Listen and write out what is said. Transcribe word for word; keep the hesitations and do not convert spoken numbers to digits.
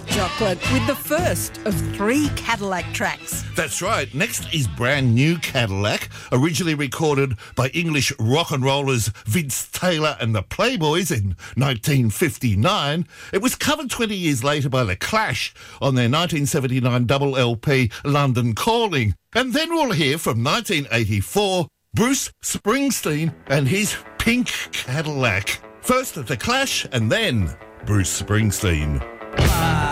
Chocolate, with the first of three Cadillac tracks. That's right. Next is Brand New Cadillac, originally recorded by English rock and rollers Vince Taylor and the Playboys in nineteen fifty-nine. It was covered twenty years later by The Clash on their nineteen seventy-nine double L P London Calling. And then we'll hear from nineteen eighty-four, Bruce Springsteen and his Pink Cadillac. First The Clash and then Bruce Springsteen.